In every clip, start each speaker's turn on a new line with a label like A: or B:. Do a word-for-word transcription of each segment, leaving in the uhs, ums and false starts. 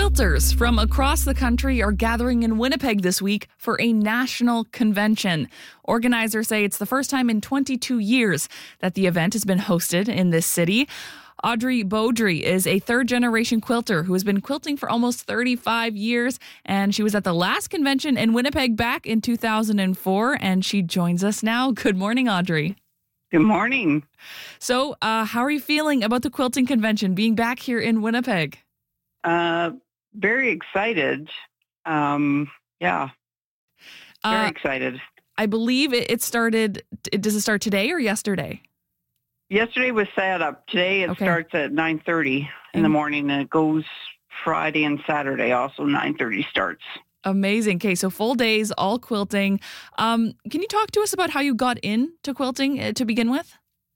A: Quilters from across the country are gathering in Winnipeg this week for a national convention. Organizers say it's the first time in twenty-two years that the event has been hosted in this city. Audrey Beaudry is a third-generation quilter who has been quilting for almost thirty-five years, and she was at the last convention in Winnipeg back in two thousand four, and she joins us now. Good morning, Audrey.
B: Good morning.
A: So, uh, how are you feeling about the quilting convention being back here in Winnipeg?
B: Uh, very excited. Um, yeah, very
A: Uh,
B: excited.
A: I believe it, it started, does it start today or yesterday?
B: Yesterday was set up. Today it
A: Okay.
B: starts at nine thirty in the morning, and it goes Friday and Saturday. Also nine thirty starts.
A: Amazing. Okay, so full days, all quilting. Um, can you talk to us about how you got into quilting uh, to begin with?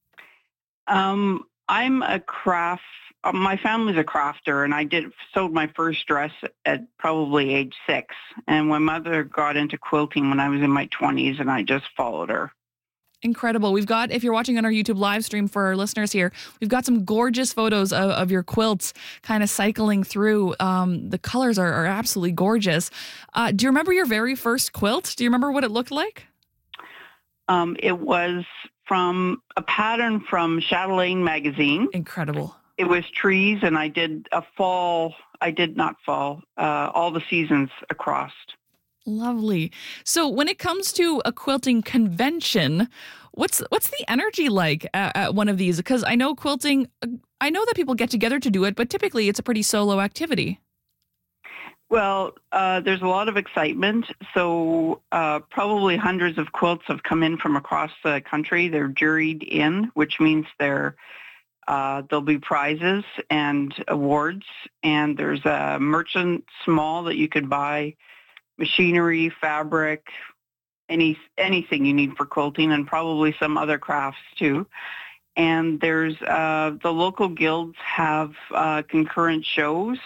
B: Um, I'm a craft. Uh, my family's a crafter, and I did sewed my first dress at probably age six. And my mother got into quilting when I was in my twenties, and I just followed her.
A: Incredible. We've got, if you're watching on our YouTube live stream for our listeners here, we've got some gorgeous photos of, of your quilts kind of cycling through. Um, the colors are, are absolutely gorgeous. Uh, do you remember your very first quilt? Do you remember what it looked like?
B: Um, it was from a pattern from Chatelaine magazine.
A: Incredible.
B: It was trees, and I did a fall. I did not fall. Uh, all the seasons across.
A: Lovely. So when it comes to a quilting convention, what's what's the energy like at, at one of these? Because I know quilting, I know that people get together to do it, but typically it's a pretty solo activity.
B: Well, uh, there's a lot of excitement. So uh, probably hundreds of quilts have come in from across the country. They're juried in, which means they're uh, there'll be prizes and awards. And there's a merchant small that you could buy machinery, fabric, any anything you need for quilting, and probably some other crafts too. And there's uh, the local guilds have uh, concurrent shows.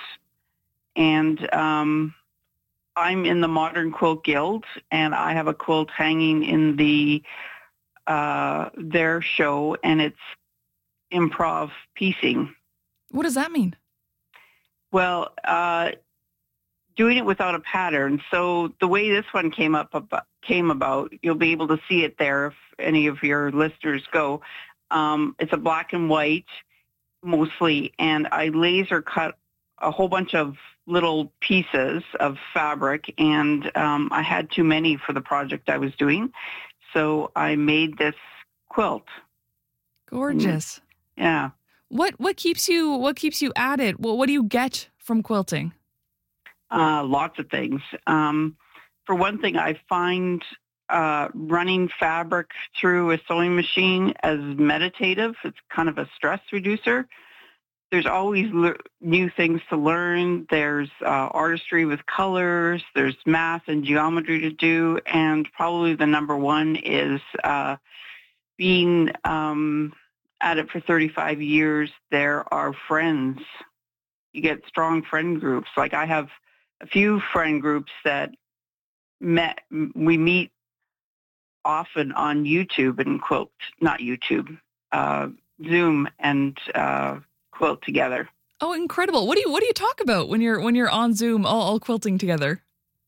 B: And um, I'm in the Modern Quilt Guild, and I have a quilt hanging in the uh, their show, and it's improv piecing.
A: What does that mean?
B: Well, uh, doing it without a pattern. So the way this one came up about, came about, you'll be able to see it there if any of your listeners go. Um, it's a black and white mostly, and I laser cut a whole bunch of little pieces of fabric, and um, I had too many for the project I was doing, so I made this quilt.
A: Gorgeous.
B: And, yeah.
A: What what keeps you what keeps you at it? Well, what do you get from quilting?
B: Uh, lots of things. Um, for one thing, I find uh, running fabric through a sewing machine as meditative. It's kind of a stress reducer. There's always le- new things to learn. There's uh, artistry with colors. There's math and geometry to do. And probably the number one is uh, being um, at it for thirty-five years, there are friends. You get strong friend groups. Like I have a few friend groups that met, we meet often on YouTube and quilt, not YouTube, uh, Zoom and uh, quilt together.
A: Oh, incredible. What do you what do you talk about when you're when you're on Zoom all, all quilting together?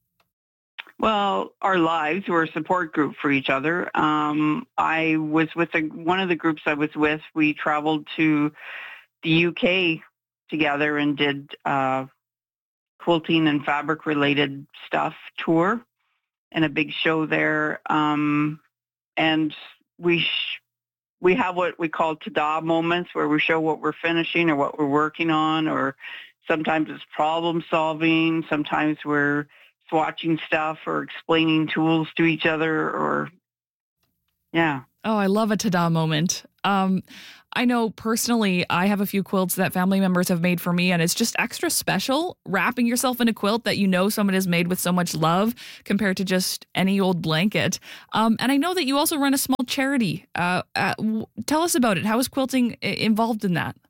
B: Well, our lives, we're a support group for each other. Um, I was with a, one of the groups I was with. We traveled to the U K together and did uh, quilting and fabric related stuff tour and a big show there. Um, and we sh- we have what we call ta-da moments where we show what we're finishing or what we're working on, or sometimes it's problem solving. Sometimes we're swatching stuff or explaining tools to each other, or yeah.
A: Oh, I love a ta-da moment. Um, I know personally, I have a few quilts that family members have made for me, and it's just extra special wrapping yourself in a quilt that you know someone has made with so much love compared to just any old blanket. Um, and I know that you also run a small charity. Uh, uh, w- tell us about it. How is quilting I- involved in that?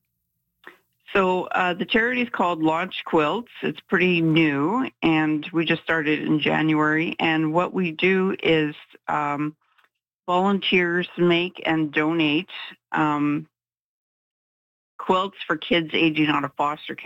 B: So uh, the charity is called Launch Quilts. It's pretty new, and we just started in January. And what we do is um, volunteers make and donate um, quilts for kids aging out of foster care.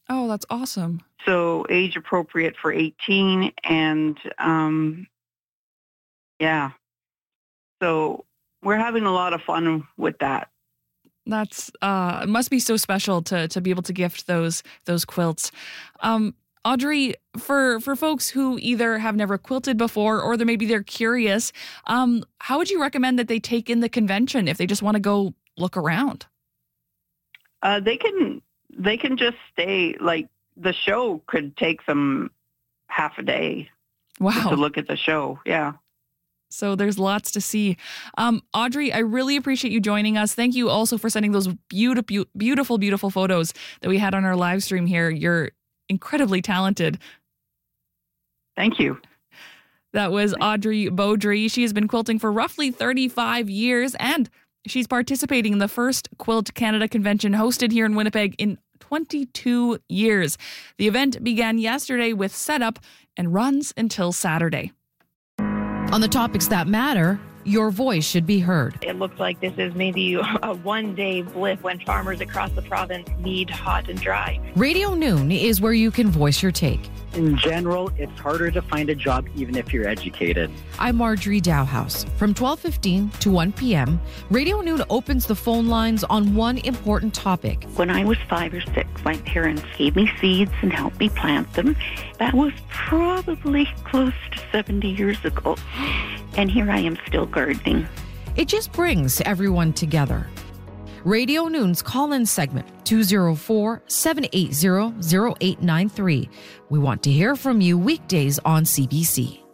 A: Oh, that's awesome.
B: So age appropriate for eighteen, and um, yeah. So we're having a lot of fun with that.
A: That's uh, it must be so special to to be able to gift those those quilts. Um, Audrey, for for folks who either have never quilted before or they maybe they're curious, um, how would you recommend that they take in the convention if they just want to go look around?
B: Uh, they can they can just stay. Like the show could take them half a day just to
A: Wow.
B: look at the show. Yeah.
A: So there's lots to see. Um, Audrey, I really appreciate you joining us. Thank you also for sending those beautiful, beautiful, beautiful photos that we had on our live stream here. You're incredibly talented.
B: Thank you.
A: That was Audrey Beaudry. She has been quilting for roughly thirty-five years, and she's participating in the first Quilt Canada convention hosted here in Winnipeg in twenty-two years. The event began yesterday with setup and runs until Saturday.
C: On the topics that matter, your voice should be heard.
D: It looks like this is maybe a one-day blip when farmers across the province need hot and dry.
C: Radio Noon is where you can voice your take.
E: In general, it's harder to find a job even if you're educated.
C: I'm Marjorie Dowhouse. From twelve fifteen to one p.m., Radio Noon opens the phone lines on one important topic.
F: When I was five or six, my parents gave me seeds and helped me plant them. That was probably close to seventy years ago. And here I am still gardening.
C: It just brings everyone together. Radio Noon's call-in segment, two oh four, seven eight zero, zero eight nine three. We want to hear from you weekdays on C B C.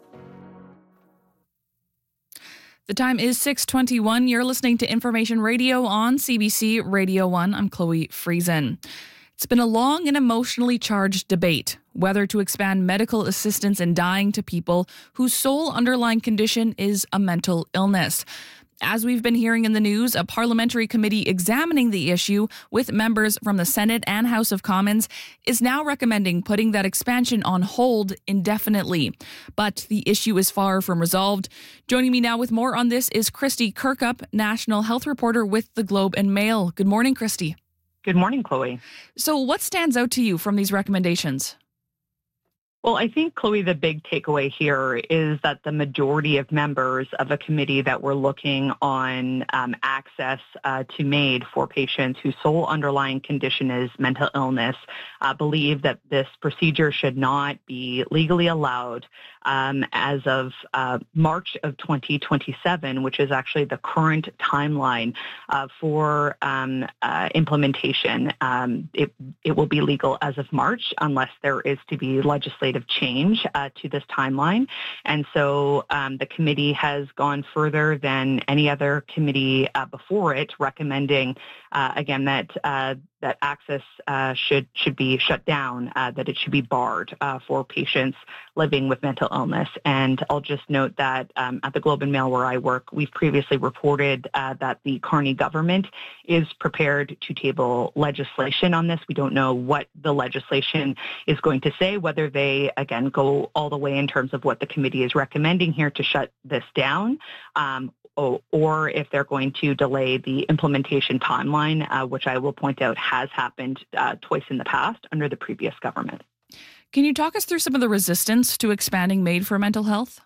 A: The time is six twenty-one. You're listening to Information Radio on C B C Radio one. I'm Chloe Friesen. It's been a long and emotionally charged debate whether to expand medical assistance in dying to people whose sole underlying condition is a mental illness. As we've been hearing in the news, a parliamentary committee examining the issue with members from the Senate and House of Commons is now recommending putting that expansion on hold indefinitely. But the issue is far from resolved. Joining me now with more on this is Christy Kirkup, national health reporter with the Globe and Mail. Good morning, Christy.
G: Good morning, Chloe.
A: So what stands out to you from these recommendations?
G: Well, I think, Chloe, the big takeaway here is that the majority of members of a committee that were looking on um, access uh, to MAID for patients whose sole underlying condition is mental illness uh, believe that this procedure should not be legally allowed um, as of uh, March of twenty twenty-seven, which is actually the current timeline uh, for um, uh, implementation. Um, it, it will be legal as of March unless there is to be legislation change uh, to this timeline. And so um, the committee has gone further than any other committee uh, before it, recommending, uh, again, that uh, that access uh, should should be shut down, uh, that it should be barred uh, for patients living with mental illness. And I'll just note that um, at the Globe and Mail where I work, we've previously reported uh, that the Carney government is prepared to table legislation on this. We don't know what the legislation is going to say, whether they, again, go all the way in terms of what the committee is recommending here to shut this down, um, or if they're going to delay the implementation timeline, uh, which I will point out has happened uh, twice in the past under the previous government.
A: Can you talk us through some of the resistance to expanding MAID for mental health?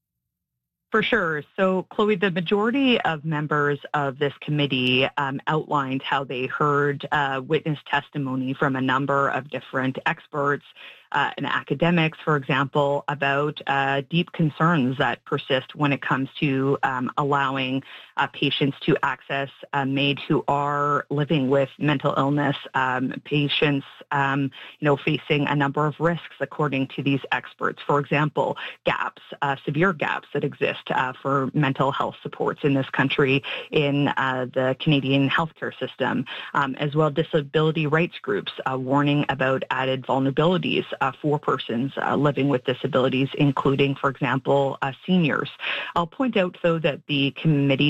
G: For sure. So, Chloe, the majority of members of this committee um, outlined how they heard uh, witness testimony from a number of different experts uh, and academics, for example, about uh, deep concerns that persist when it comes to um, allowing uh, patients to access uh, MAID who are living with mental illness, um, patients, um, you know, facing a number of risks, according to these experts. For example, gaps, uh, severe gaps that exist Uh, for mental health supports in this country in uh, the Canadian healthcare system, um, as well disability rights groups uh, warning about added vulnerabilities uh, for persons uh, living with disabilities, including, for example, uh, seniors. I'll point out, though, that the committee